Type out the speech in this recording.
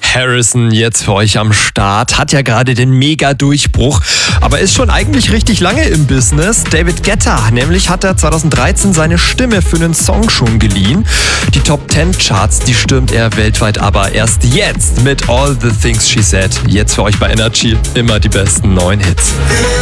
Harrison jetzt für euch am Start. Hat ja gerade den Mega-Durchbruch, aber ist schon eigentlich richtig lange im Business. David Guetta, nämlich hat er 2013 seine Stimme für einen Song schon geliehen. Die Top 10 Charts, die stürmt er weltweit aber erst jetzt mit All the Things She Said. Jetzt für euch bei Energy immer die besten neuen Hits.